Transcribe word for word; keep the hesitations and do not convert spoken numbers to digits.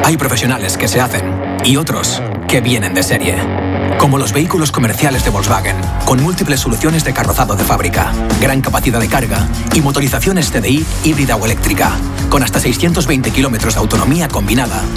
Hay profesionales que se hacen y otros que vienen de serie. Como los vehículos comerciales de Volkswagen, con múltiples soluciones de carrozado de fábrica, gran capacidad de carga y motorizaciones C D I híbrida o eléctrica, con hasta seiscientos veinte kilómetros de autonomía combinada